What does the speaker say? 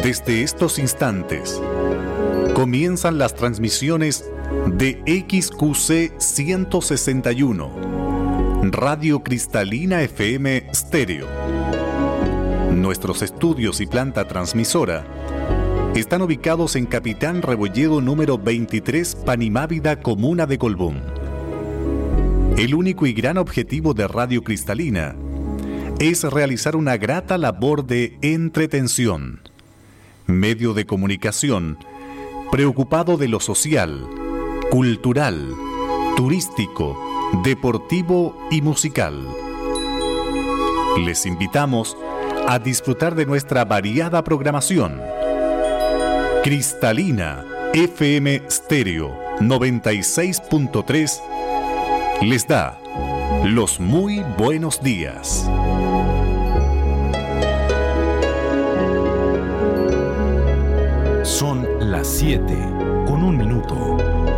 Desde estos instantes, comienzan las transmisiones de XQC 161, Radio Cristalina FM Stereo. Nuestros estudios y planta transmisora están ubicados en Capitán Rebolledo número 23, Panimávida, comuna de Colbún. El único y gran objetivo de Radio Cristalina es realizar una grata labor de entretención, medio de comunicación preocupado de lo social, cultural, turístico, deportivo y musical. Les invitamos a disfrutar de nuestra variada programación. Cristalina FM Stereo 96.3 les da los muy buenos días. Son las 7:01 minuto.